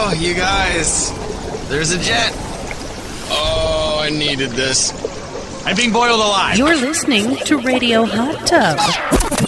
Oh, you guys. There's a jet. Oh, I needed this. I'm being boiled alive. You're listening to Radio Hot Tub.